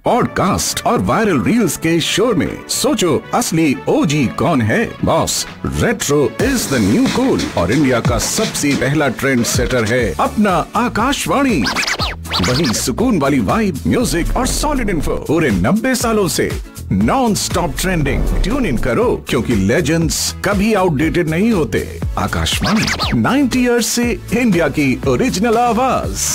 Podcast और viral reels के शोर में सोचो असली ओजी कौन है। Boss, retro is the new cool और इंडिया का सबसे पहला ट्रेंड सेटर है अपना आकाशवाणी। वही सुकून वाली वाइब, म्यूजिक और सॉलिड इन्फो पूरे 90 सालों से non stop trending. Tune in करो क्योंकि लेजेंड्स कभी आउटडेटेड नहीं होते। आकाशवाणी 90 इयर्स से इंडिया की ओरिजिनल आवाज।